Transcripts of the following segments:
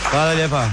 Hvala lijepa.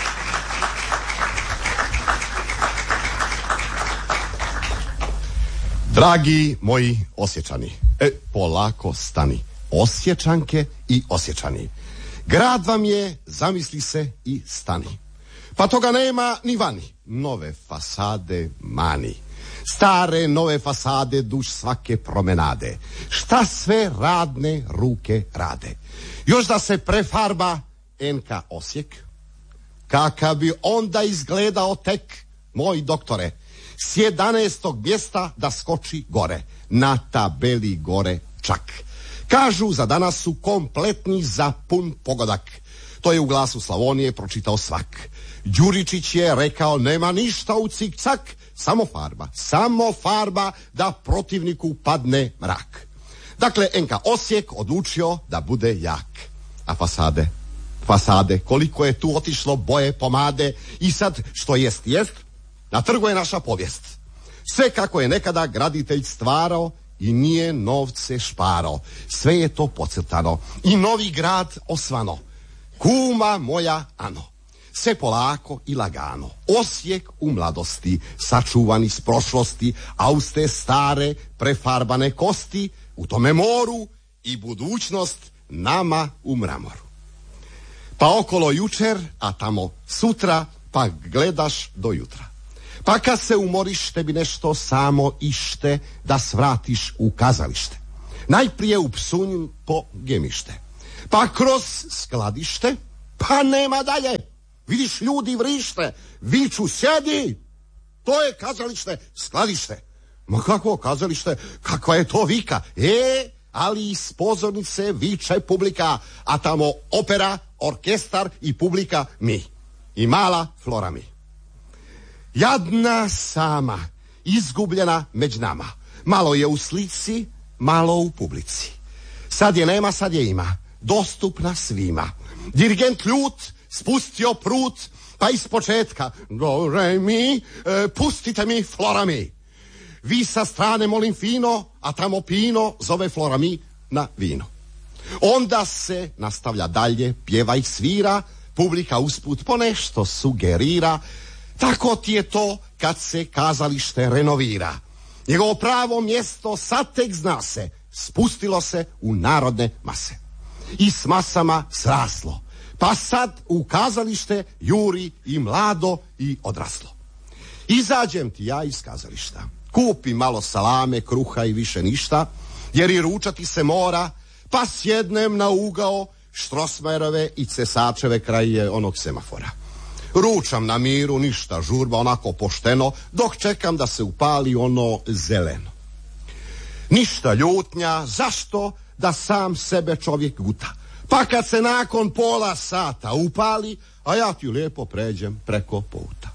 Dragi moji Osječani, polako stani, Osječanke i Osječani. Grad vam je, zamisli se i stani. Pa toga nema ni vani, nove fasade mani. Stare nove fasade duž svake promenade. Šta sve radne ruke rade. Još da se prefarba NK Osijek, kakav bi onda izgledao tek, moj doktore, s 11. mjesta da skoči gore, na tabeli gore čak. Kažu za danas su kompletni za pun pogodak. To je u Glasu Slavonije pročitao svak. Đuričić je rekao nema ništa u cik-cak, samo farba da protivniku padne mrak. Dakle, NK Osijek odlučio da bude jak. A fasade, koliko je tu otišlo boje, pomade i sad što jest, na trgu je naša povijest. Sve kako je nekada graditelj stvarao i nije novce šparao. Sve je to podcrtano i novi grad osvano. Kuma moja Ano. Sve polako i lagano. Osijek u mladosti, sačuvan iz prošlosti, a uz te stare prefarbane kosti, u tome moru i budućnost nama u mramoru. Pa okolo jučer, a tamo sutra, pa gledaš do jutra. Pa kad se umoriš, tebi nešto samo ište da svratiš u kazalište. Najprije u Psunju po gemište, pa kroz skladište, pa nema dalje. Vidiš, ljudi vrište, viču sjedi, to je kazalište, skladište. Ma kakvo kazalište, kakva je to vika? Ali iz pozornice viče publika, a tamo opera, orkestar i publika mi. I mala Flora mi. Jadna sama, izgubljena među nama. Malo je u slici, malo u publici. Sad je nema, sad je ima, dostupna svima. Dirigent ljut, spustio prut, pa iz početka do re mi, pustite mi Flora mi. Vi sa strane molim fino, a tamo Pino zove Flora mi na vino. Onda se nastavlja dalje, pjeva i svira, publika usput ponešto sugerira. Tako ti je to kad se kazalište renovira. Njegovo pravo mjesto sad tek zna se, spustilo se u narodne mase. I s masama sraslo. Pa sad u kazalište juri i mlado i odraslo. Izađem ti ja iz kazališta, kupim malo salame, kruha i više ništa, jer i ručati se mora, pa sjednem na ugao Štrosmajerove i Cesačeve kraj onog semafora. Ručam na miru, ništa žurba, onako pošteno, dok čekam da se upali ono zeleno. Ništa ljutnja, zašto da sam sebe čovjek guta? Pa kad se nakon pola sata upali, a ja ti lijepo pređem preko puta.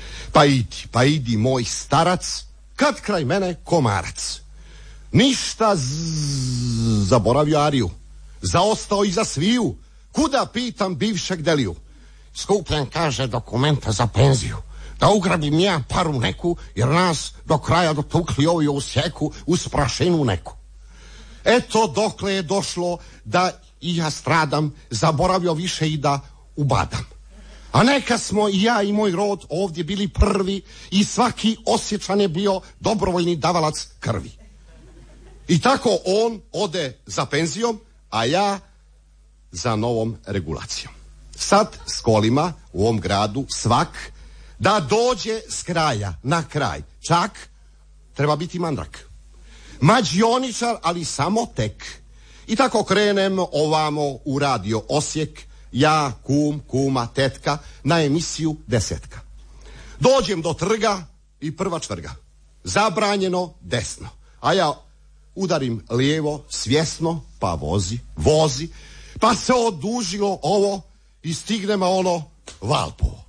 Pa idi moj starac, kad kraj mene komarac. Ništa zaboravio Ariju, zaostao iza sviju, kuda pitam bivšeg Deliju. Skupljen, kaže, dokumenta za penziju, da ugrabim ja paru neku, jer nas do kraja dotukli ovi u Osijeku uz prašinu neku. Eto dokle je došlo da i ja stradam, zaboravio više i da ubadam. A neka smo i ja i moj rod ovdje bili prvi i svaki Osječan je bio dobrovoljni davalac krvi. I tako on ode za penzijom, a ja za novom regulacijom. Sad s kolima u ovom gradu svak da dođe s kraja na kraj, čak treba biti mandrak. Mađioničar, ali samo tek. I tako krenem ovamo u radio Osijek, ja, kuma, tetka, na emisiju Desetka. Dođem do trga i prva čvrga. Zabranjeno desno. A ja udarim lijevo svjesno, pa vozi, pa se odužilo ovo i stignemo ono Valpovo.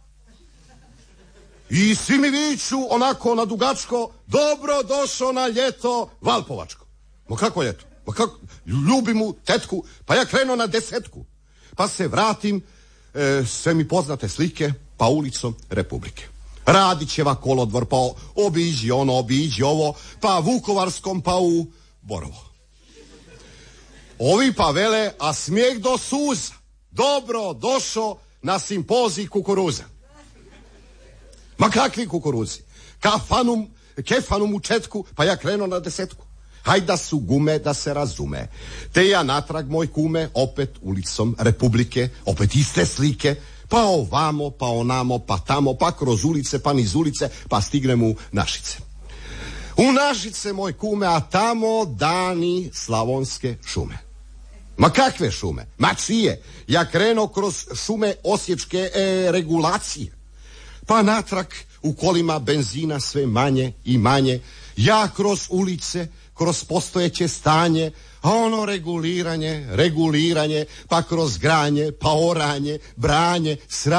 I svi mi viču onako na dugačko, dobro došao na ljeto Valpovačko. Ma kako ljeto? Ma kako? Ljubim mu tetku, pa ja krenuo na Desetku. Pa se vratim, sve mi poznate slike, pa ulicom Republike. Radićeva kolodvor, pa obiđi ono, obiđi ovo, pa Vukovarskom, pa u Borovo. Ovi pa vele, a smijeh do suza. Dobro došao na simpozij kukuruza. Ma kakvi kukuruzi? Kefanum u četku, pa ja krenuo na 10. Hajda su gume da se razume. Te ja natrag, moj kume, opet ulicom Republike, opet iste slike, pa ovamo, pa onamo, pa tamo, pa kroz ulice, pa niz ulice, pa stignem u Našice. U Našice, moj kume, a tamo dani slavonske šume. Ma kakve šume? Ma čije? Ja krenuo kroz šume osječke regulacije. Pa natrag u kolima benzina sve manje i manje. Ja kroz ulice, kroz postojeće stanje, a ono reguliranje, pa kroz granje, pa oranje, branje,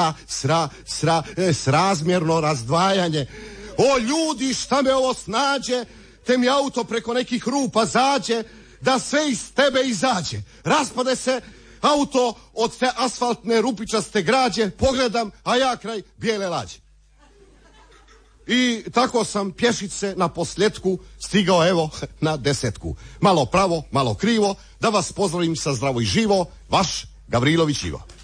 srazmjerno razdvajanje. O ljudi, šta me ovo snađe, te mi auto preko nekih rupa zađe, da sve iz tebe izađe. Raspade se auto od te asfaltne rupičaste građe, pogledam, a ja kraj bijele lađe. I tako sam pješice na posljetku stigao evo na 10. Malo pravo, malo krivo, da vas pozdravim sa zdravo i živo, vaš Gavrilović Ivo.